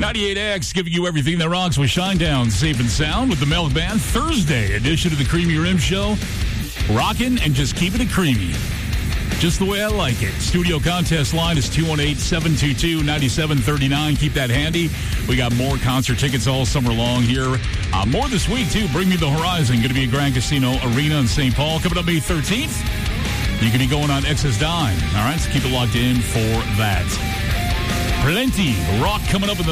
98X giving you everything that rocks with Shinedown, safe and sound with the Milk Band. Thursday edition of the Creamy Rim Show. Rocking and just keeping it creamy. Just the way I like it. Studio contest line is 218-722-9739. Keep that handy. We got more concert tickets all summer long here. More this week, too. Bring Me the Horizon. Going to be at Grand Casino Arena in St. Paul. Coming up May 13th. You can be going on Excess Dime. All right, so keep it locked in for that. Plenty rock coming up in the